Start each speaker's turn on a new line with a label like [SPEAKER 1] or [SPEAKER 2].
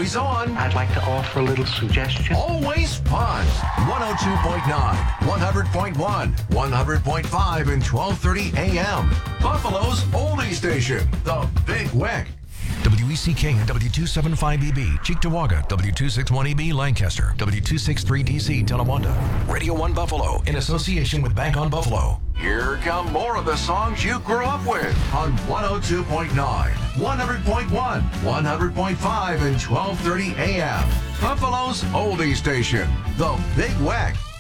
[SPEAKER 1] Always on.
[SPEAKER 2] I'd like to offer a little suggestion.
[SPEAKER 1] Always fun. 102.9, 100.1, 100.5, and 1230 AM. Buffalo's oldie station, the Big Wick.
[SPEAKER 3] WECK and W275EB, Cheektowaga, W261EB, Lancaster, W263DC, Tonawanda. Radio 1 Buffalo, in association with Bank on Buffalo.
[SPEAKER 1] Here come more of the songs you grew up with on 102.9, 100.1, 100.5, and 1230 AM. Buffalo's oldie station, the Big Wick.